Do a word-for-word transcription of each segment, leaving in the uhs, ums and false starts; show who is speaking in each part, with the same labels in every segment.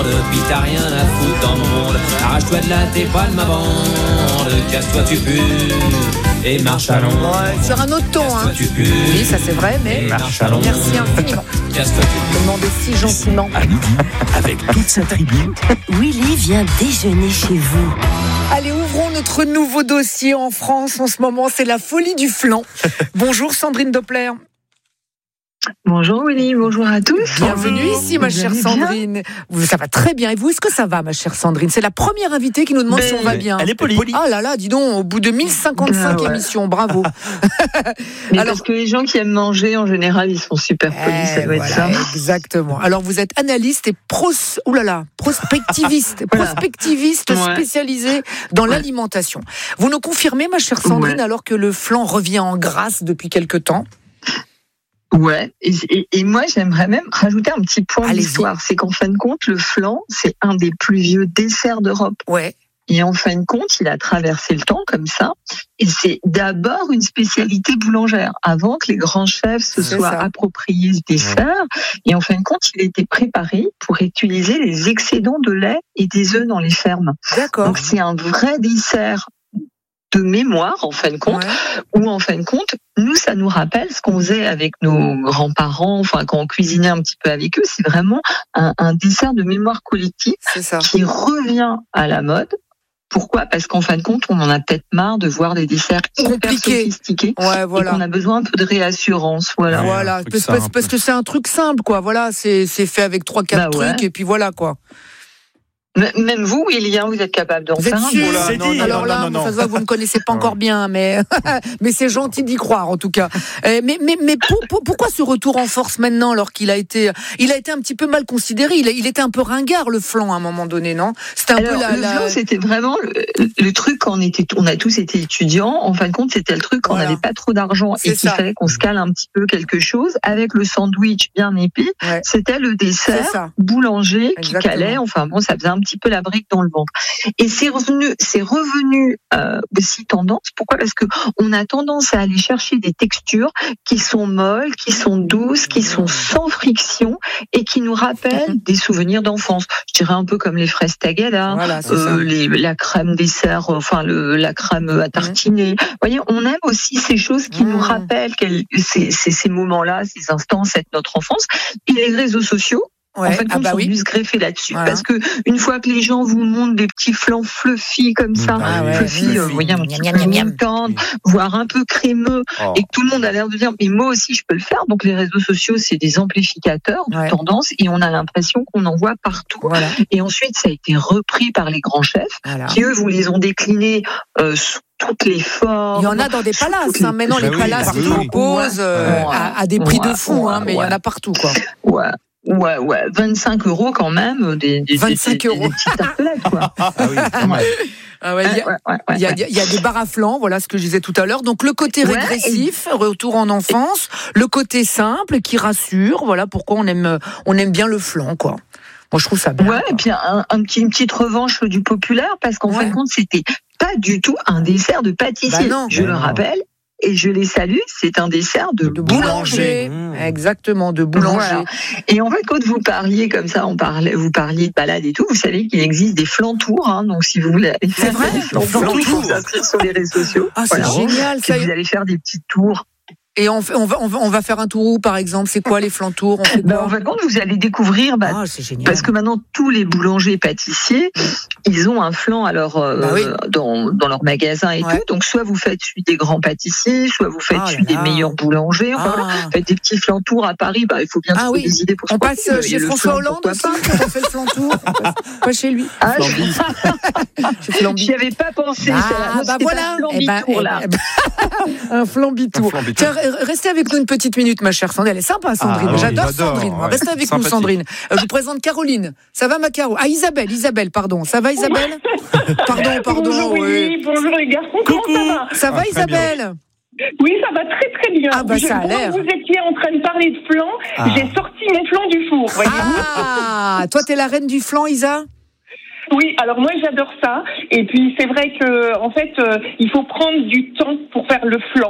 Speaker 1: Puis t'as rien à foutre dans le monde. Arrache-toi de là, t'es pas de ma bande. Casse-toi, tu pues. Et marche à l'ombre.
Speaker 2: Ouais, sur un autre ton, hein. Oui, ça c'est vrai, mais
Speaker 1: marche à l'ombre.
Speaker 2: Merci infiniment.
Speaker 1: Casse-toi, tu
Speaker 2: Je demandais si gentiment.
Speaker 3: À midi, avec toute sa tribu.
Speaker 4: Willy vient déjeuner chez vous.
Speaker 2: Allez, ouvrons notre nouveau dossier en France en ce moment, c'est la folie du flan. Bonjour Sandrine Doppler.
Speaker 5: Bonjour Willy, bonjour à tous.
Speaker 2: Bienvenue ici ma chère Sandrine. Ça va très bien. Et vous, est-ce que ça va ma chère Sandrine? C'est la première invitée qui nous demande
Speaker 5: Mais
Speaker 2: si on va bien.
Speaker 3: Elle est polie.
Speaker 2: Ah là là, dis donc, au bout de mille cinquante-cinq
Speaker 5: Ah ouais.
Speaker 2: émissions, bravo.
Speaker 5: Mais
Speaker 2: Alors-
Speaker 5: parce que les gens qui aiment manger, en général, ils sont super polis, ça doit
Speaker 2: Eh,
Speaker 5: être
Speaker 2: voilà,
Speaker 5: ça.
Speaker 2: exactement. Alors vous êtes analyste et pros, oulala, prospectiviste,
Speaker 5: Voilà.
Speaker 2: prospectiviste
Speaker 5: Ouais.
Speaker 2: spécialisé dans
Speaker 5: Ouais.
Speaker 2: l'alimentation. Vous nous confirmez, ma chère Sandrine,
Speaker 5: Ouais.
Speaker 2: alors que le flan revient en grâce depuis quelque temps?
Speaker 5: Ouais, et, et, et moi j'aimerais même rajouter un petit point
Speaker 2: Allez-y.
Speaker 5: d'histoire. C'est qu'en fin de compte, le flan, c'est un des plus vieux desserts d'Europe.
Speaker 2: Ouais.
Speaker 5: Et en fin de compte, il a traversé le temps comme ça. Et c'est d'abord une spécialité boulangère, avant que les grands chefs se
Speaker 2: C'est
Speaker 5: soient
Speaker 2: ça.
Speaker 5: appropriés ce dessert. Et en fin de compte, il a été préparé pour utiliser les excédents de lait et des œufs dans les fermes.
Speaker 2: D'accord.
Speaker 5: Donc c'est un vrai dessert de mémoire, en fin de compte,
Speaker 2: Ouais.
Speaker 5: où en fin de compte, nous, ça nous rappelle ce qu'on faisait avec nos grands-parents, enfin quand on cuisinait un petit peu avec eux, c'est vraiment un, un dessert de mémoire collective
Speaker 2: C'est ça.
Speaker 5: qui revient à la mode. Pourquoi ? Parce qu'en fin de compte, on en a peut-être marre de voir des desserts hyper
Speaker 2: Compliqués.
Speaker 5: sophistiqués.
Speaker 2: Ouais,
Speaker 5: Et
Speaker 2: voilà.
Speaker 5: qu'on a besoin un peu de réassurance, voilà.
Speaker 3: Ouais,
Speaker 2: Voilà,
Speaker 3: un truc
Speaker 2: parce, parce-
Speaker 3: simple.
Speaker 2: parce que c'est un truc simple, quoi. Voilà, c'est c'est fait avec trois, quatre
Speaker 5: Bah ouais.
Speaker 2: trucs et puis voilà, quoi.
Speaker 5: M- Même vous, William, vous êtes capable d'en
Speaker 2: Vous
Speaker 5: faire
Speaker 2: êtes
Speaker 5: un.
Speaker 2: sûr?
Speaker 3: Oh là, C'est non, dit.
Speaker 2: Alors
Speaker 3: non,
Speaker 2: là,
Speaker 3: non, non,
Speaker 2: ça
Speaker 3: non.
Speaker 2: se voit que vous ne connaissez pas encore bien, mais mais c'est gentil d'y croire en tout cas. Euh, Mais mais mais pour- pour- pourquoi ce retour en force maintenant, alors qu'il a été il a été un petit peu mal considéré. Il, a- il était un peu ringard le flan à un moment donné, non? C'était un
Speaker 5: Alors,
Speaker 2: peu la,
Speaker 5: le
Speaker 2: la-
Speaker 5: flan, c'était vraiment le, le truc quand on était, on a tous été étudiants. En fin de compte, c'était le truc quand
Speaker 2: Voilà.
Speaker 5: on n'avait pas trop d'argent
Speaker 2: C'est
Speaker 5: et qu'il
Speaker 2: ça.
Speaker 5: fallait qu'on se cale un petit peu quelque chose avec le sandwich bien épais.
Speaker 2: Ouais.
Speaker 5: C'était le
Speaker 2: C'est
Speaker 5: dessert
Speaker 2: ça.
Speaker 5: boulanger qui
Speaker 2: Exactement.
Speaker 5: calait. Enfin bon, ça faisait un petit peu la brique dans le ventre. Et c'est revenu, c'est revenu euh, aussi tendance. Pourquoi ? Parce que on a tendance à aller chercher des textures qui sont molles, qui sont douces, qui sont sans friction et qui nous rappellent des souvenirs d'enfance. Je dirais un peu comme les fraises tagada,
Speaker 2: Voilà, c'est
Speaker 5: euh,
Speaker 2: ça.
Speaker 5: les, la crème dessert, enfin le, la crème à tartiner. Vous voyez, on aime aussi ces choses qui
Speaker 2: Mmh.
Speaker 5: nous rappellent quel- ces, ces, ces moments-là, ces instants, cette notre enfance. Et les réseaux sociaux,
Speaker 2: Ouais.
Speaker 5: en fait,
Speaker 2: Ah bah
Speaker 5: sont
Speaker 2: oui.
Speaker 5: venus se greffer là-dessus.
Speaker 2: Voilà.
Speaker 5: Parce que une fois que les gens vous montrent des petits flans fluffy comme ça,
Speaker 3: Ah ouais,
Speaker 5: fluffy,
Speaker 3: fluffy.
Speaker 5: euh, vous voyez, un petit
Speaker 2: Miam,
Speaker 5: peu
Speaker 2: miam, miam.
Speaker 5: tendre, voire un peu crémeux,
Speaker 3: Oh.
Speaker 5: et que tout le monde a l'air de dire, mais moi aussi je peux le faire. Donc les réseaux sociaux, c'est des amplificateurs de
Speaker 2: Ouais.
Speaker 5: tendance, et on a l'impression qu'on en voit partout.
Speaker 2: Voilà.
Speaker 5: Et ensuite, ça a été repris par les grands chefs,
Speaker 2: Voilà.
Speaker 5: qui eux, vous les ont déclinés euh, sous toutes les formes.
Speaker 2: Il y en a dans des
Speaker 5: sous
Speaker 2: palaces.
Speaker 5: toutes
Speaker 2: Hein. Maintenant,
Speaker 3: Bah
Speaker 2: les
Speaker 3: oui,
Speaker 2: palaces
Speaker 3: partout.
Speaker 2: ils proposent euh,
Speaker 5: Ouais.
Speaker 2: à, à des prix de
Speaker 5: Ouais.
Speaker 2: fou, hein, mais il y en
Speaker 5: Ouais.
Speaker 2: a partout, quoi.
Speaker 5: Ouais. Ouais, ouais, vingt-cinq euros quand même, des, des,
Speaker 2: vingt-cinq
Speaker 5: des, des,
Speaker 2: euros.
Speaker 5: des petites tartelettes, quoi.
Speaker 3: Ah oui, pas mal.
Speaker 2: Ah ouais, il y a-
Speaker 5: Ouais, ouais, ouais,
Speaker 2: Il y, a,
Speaker 5: ouais.
Speaker 2: il y a des bars à flan, voilà ce que je disais tout à l'heure. Donc le côté
Speaker 5: Ouais,
Speaker 2: régressif, retour en enfance, le côté simple qui rassure, voilà pourquoi on aime, on aime bien le flan, quoi. Moi je trouve ça bien.
Speaker 5: Ouais,
Speaker 2: quoi.
Speaker 5: et puis un, un petit, une petite revanche du populaire, parce qu'en
Speaker 2: Ouais.
Speaker 5: fin de compte, c'était pas du tout un dessert de pâtissier.
Speaker 2: Bah non.
Speaker 5: Je
Speaker 3: Bah
Speaker 5: le
Speaker 3: non.
Speaker 5: rappelle, et je les salue, c'est un dessert de,
Speaker 2: De boulanger,
Speaker 3: Mmh.
Speaker 2: exactement, de boulanger.
Speaker 5: Voilà. Et en fait, quand vous parliez comme ça, on parlait, vous parliez de balade et tout, vous savez qu'il existe des flantours, hein, donc si vous voulez aller
Speaker 2: C'est
Speaker 5: faire
Speaker 2: vrai,
Speaker 5: des
Speaker 2: des
Speaker 5: flantours, il faut
Speaker 3: flantours.
Speaker 5: vous inscrire sur les réseaux sociaux.
Speaker 2: Ah c'est
Speaker 5: Voilà.
Speaker 2: génial ça.
Speaker 5: Puis vous allez faire des petits tours.
Speaker 2: Et on, fait, on, va, on, va, on va faire un tour où par exemple? C'est quoi les flantours? On fait
Speaker 5: Ben,
Speaker 2: quoi
Speaker 5: en fin de compte, vous allez découvrir, bah,
Speaker 2: Ah c'est génial.
Speaker 5: parce que maintenant tous les boulangers pâtissiers, ils ont un flan alors euh,
Speaker 2: Bah oui.
Speaker 5: dans dans leur magasin et
Speaker 2: Ouais.
Speaker 5: tout. Donc soit vous faites celui des grands pâtissiers, soit vous faites
Speaker 2: Ah là
Speaker 5: celui des
Speaker 2: là.
Speaker 5: meilleurs boulangers. Enfin, voilà.
Speaker 2: Ah.
Speaker 5: Vous faites des petits flantours à Paris, bah il faut bien
Speaker 2: Ah
Speaker 5: trouver
Speaker 2: oui.
Speaker 5: des idées pour
Speaker 2: On
Speaker 5: ce
Speaker 2: passe
Speaker 5: côté.
Speaker 2: chez
Speaker 5: Et le
Speaker 2: François
Speaker 5: flan,
Speaker 2: Hollande
Speaker 5: pourquoi
Speaker 2: aussi
Speaker 5: pas.
Speaker 2: quand on fait le flantour. On passe pas chez lui.
Speaker 5: Ah,
Speaker 3: Flamby.
Speaker 2: Chez Flamby.
Speaker 5: j'y avais pas pensé. celle-là.
Speaker 2: Ah,
Speaker 5: Moi,
Speaker 2: bah
Speaker 5: c'était
Speaker 2: voilà,
Speaker 5: pas un
Speaker 2: eh ben,
Speaker 5: flambi-tour,
Speaker 2: eh
Speaker 5: là.
Speaker 2: ben, un flambitour.
Speaker 3: Un flambitour.
Speaker 2: Tiens, re- restez avec nous une petite minute, ma chère Sandrine. Elle est sympa, Sandrine.
Speaker 3: Ah, oui,
Speaker 2: j'adore,
Speaker 3: j'adore,
Speaker 2: Sandrine. Moi.
Speaker 3: ouais.
Speaker 2: Restez avec nous,
Speaker 3: Sympathique.
Speaker 2: Sandrine. Euh, je vous présente Caroline. Ça va, ma Caro? Ah, Isabelle, Isabelle, pardon. Ça va, Isabelle? Pardon, pardon.
Speaker 6: Bonjour,
Speaker 2: oui.
Speaker 6: oui, bonjour les garçons,
Speaker 2: Coucou.
Speaker 6: comment ça va?
Speaker 2: Ça va,
Speaker 3: Ah, très
Speaker 2: Isabelle?
Speaker 6: Oui, ça va très très bien.
Speaker 2: Ah, bah,
Speaker 6: Je-
Speaker 2: ça a
Speaker 6: pendant
Speaker 2: l'air.
Speaker 6: que vous étiez en train de parler de flan,
Speaker 3: Ah.
Speaker 6: j'ai sorti mon flan du four, voyez-vous.
Speaker 2: Ah, toi, t'es la reine du flan, Isa?
Speaker 6: Oui, alors moi j'adore ça. Et puis c'est vrai que en fait, euh, il faut prendre du temps pour faire le flan.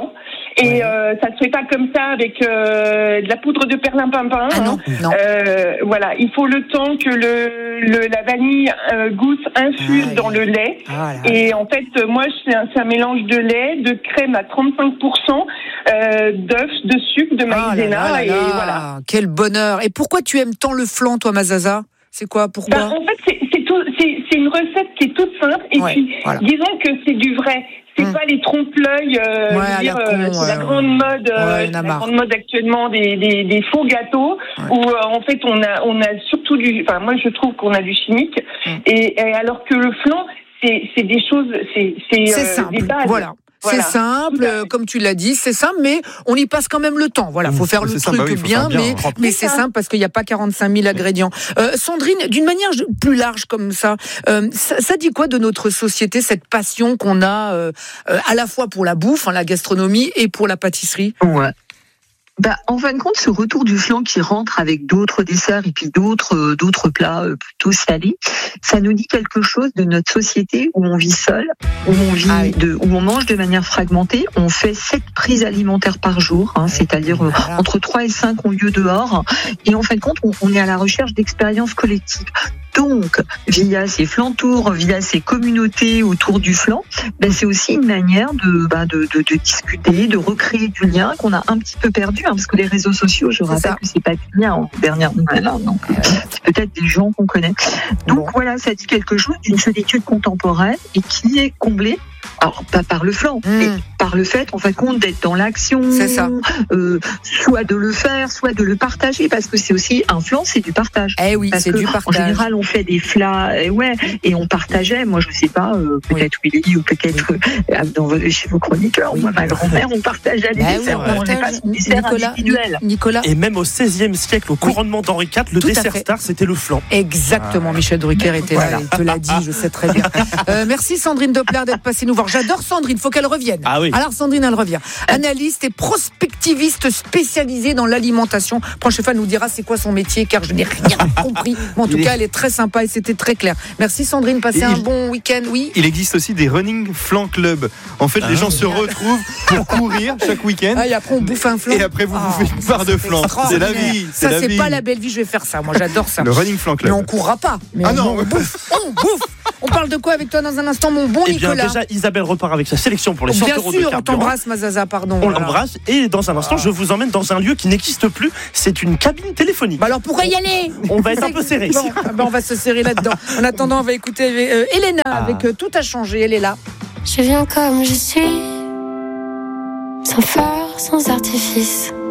Speaker 6: Et
Speaker 2: Ouais.
Speaker 6: euh, ça se fait pas comme ça avec euh, de la poudre de perlimpinpin.
Speaker 2: Ah non, non.
Speaker 6: Euh, voilà, il faut le temps que le, le la vanille euh, gousse infuse
Speaker 2: Ah,
Speaker 6: dans
Speaker 2: oui.
Speaker 6: le lait.
Speaker 2: Ah là.
Speaker 6: Et en fait, euh, moi, c'est un, c'est un mélange de lait, de crème à trente-cinq pour cent, euh, d'œufs, de sucre, de
Speaker 2: Ah là
Speaker 6: maïzena,
Speaker 2: là là
Speaker 6: et
Speaker 2: là.
Speaker 6: voilà.
Speaker 2: Quel bonheur. Et pourquoi tu aimes tant le flan, toi, Mazaza? C'est quoi? Pourquoi?
Speaker 6: Ben, en fait, c'est, c'est, tout, c'est, c'est une recette qui est toute simple. Et
Speaker 2: Ouais,
Speaker 6: puis,
Speaker 2: voilà.
Speaker 6: disons que c'est du vrai. C'est
Speaker 2: Mm.
Speaker 6: pas les trompe-l'œil. Euh,
Speaker 2: Ouais,
Speaker 6: je veux
Speaker 2: à
Speaker 6: dire,
Speaker 2: la
Speaker 6: euh,
Speaker 2: con,
Speaker 6: c'est la
Speaker 2: ouais.
Speaker 6: grande mode. Euh,
Speaker 2: Ouais, il y en a
Speaker 6: c'est la
Speaker 2: marre.
Speaker 6: grande mode actuellement des, des, des faux gâteaux
Speaker 2: Ouais.
Speaker 6: où euh, en fait on a on a surtout du. Enfin, moi je trouve qu'on a du chimique.
Speaker 2: Mm.
Speaker 6: Et, et alors que le flan, c'est, c'est des choses. C'est, c'est,
Speaker 2: C'est
Speaker 6: euh,
Speaker 2: simple.
Speaker 6: des bases.
Speaker 2: Voilà.
Speaker 6: Voilà.
Speaker 2: C'est simple,
Speaker 6: Tout à fait.
Speaker 2: euh, comme tu l'as dit, c'est simple, mais on y passe quand même le temps. Voilà, faut
Speaker 7: Mmh,
Speaker 2: faire le
Speaker 7: c'est ça,
Speaker 2: truc
Speaker 7: bah oui, faut
Speaker 2: bien,
Speaker 7: faire bien,
Speaker 2: mais,
Speaker 7: propre.
Speaker 2: mais c'est
Speaker 6: ça.
Speaker 2: simple parce qu'il n'y a pas quarante-cinq mille ingrédients. Euh, Sandrine, d'une manière plus large comme ça, euh, ça, ça dit quoi de notre société, cette passion qu'on a euh, euh, à la fois pour la bouffe, hein, la gastronomie, et pour la pâtisserie?
Speaker 5: Ouais. Bah, en fin de compte, ce retour du flan qui rentre avec d'autres desserts et puis d'autres euh, d'autres plats euh, plutôt salés, ça nous dit quelque chose de notre société où on vit seul, où on vit
Speaker 2: Ah oui.
Speaker 5: de, où on mange de manière fragmentée. On fait sept prises alimentaires par jour, hein, c'est-à-dire euh,
Speaker 2: Voilà.
Speaker 5: entre trois et cinq ont lieu dehors. Et en fin de compte, on, on est à la recherche d'expériences collectives. Donc, via ces flantours, via ces communautés autour du flan, ben c'est aussi une manière de, ben de, de, de discuter, de recréer du lien qu'on a un petit peu perdu, hein, parce que les réseaux sociaux, je
Speaker 2: C'est
Speaker 5: rappelle
Speaker 2: ça.
Speaker 5: que c'est pas du lien en dernière nouvelle, hein, donc euh, c'est peut-être des gens qu'on connaît. Donc
Speaker 2: Bon.
Speaker 5: voilà, ça dit quelque chose d'une solitude contemporaine et qui est comblée, alors pas par le flan,
Speaker 2: Mmh.
Speaker 5: mais par le fait, en fin de compte, d'être dans l'action,
Speaker 2: C'est ça.
Speaker 5: euh, soit de le faire, soit de le partager, parce que c'est aussi un flan, c'est du partage.
Speaker 2: Eh oui,
Speaker 5: Parce
Speaker 2: c'est
Speaker 5: que,
Speaker 2: du
Speaker 5: en
Speaker 2: partage.
Speaker 5: général, on fait des flats, euh, ouais, et on partageait. Moi, je sais pas, euh, peut-être Willy ou peut-être euh, dans vos, chez vos chroniqueurs.
Speaker 2: Oui.
Speaker 5: Moi, ma grand-mère, on partageait les
Speaker 2: Bah oui,
Speaker 5: desserts.
Speaker 2: on
Speaker 5: on mangeait pas
Speaker 2: partage.
Speaker 5: son dessert
Speaker 2: Nicolas,
Speaker 5: individuel.
Speaker 2: Ni- Nicolas.
Speaker 7: Et même au seizième siècle, au couronnement d'Henri quatre, le
Speaker 2: Tout à
Speaker 7: dessert
Speaker 2: fait.
Speaker 7: star, c'était le flan.
Speaker 2: Exactement, Michel Drucker était là, il te l'a dit, je sais très bien. Euh, merci Sandrine Doppler d'être passée nous voir. J'adore Sandrine, faut qu'elle revienne.
Speaker 7: Ah oui.
Speaker 2: Alors Sandrine, elle revient. Analyste et prospectiviste spécialisée dans l'alimentation. Prochaine nous dira c'est quoi son métier, car je n'ai rien compris. Mais en tout
Speaker 7: Il
Speaker 2: cas,
Speaker 7: est-
Speaker 2: elle est très sympa et c'était très clair. Merci Sandrine, passez
Speaker 7: Et
Speaker 2: un
Speaker 7: il-
Speaker 2: bon week-end, oui.
Speaker 3: Il existe aussi des running flan club. En fait, les gens se retrouvent pour courir chaque week-end.
Speaker 2: Ah, et après on bouffe un flan.
Speaker 3: Et après, vous
Speaker 2: Ah,
Speaker 3: bouffez une
Speaker 2: ça,
Speaker 3: part de
Speaker 2: c'est
Speaker 3: flan. C'est la
Speaker 2: extraordinaire.
Speaker 3: vie. C'est
Speaker 2: Ça,
Speaker 3: la
Speaker 2: c'est
Speaker 3: vie.
Speaker 2: pas la belle vie, je vais faire ça. Moi, j'adore ça.
Speaker 3: Le running flan
Speaker 2: Mais
Speaker 3: club.
Speaker 2: on courra pas. Mais
Speaker 3: Ah
Speaker 2: on,
Speaker 3: non.
Speaker 2: on bouffe. On bouffe. On parle de quoi avec toi dans un instant, mon bon
Speaker 7: Eh bien,
Speaker 2: Nicolas?
Speaker 7: déjà, Isabelle repart avec sa sélection pour les cent
Speaker 2: Bien
Speaker 7: euros de
Speaker 2: sûr, on
Speaker 7: carburant.
Speaker 2: t'embrasse, Mazaza, pardon.
Speaker 7: On
Speaker 2: Voilà.
Speaker 7: l'embrasse et dans un instant, je vous emmène dans un lieu qui n'existe plus. C'est une cabine téléphonique.
Speaker 2: Bah alors pourquoi y aller?
Speaker 7: On va être un peu serré.
Speaker 2: Bon, ah ben on va se serrer là-dedans. En attendant, on va écouter euh, Elena avec euh, Tout a changé. Elle est là.
Speaker 8: Je viens comme je suis, sans phare, sans artifice.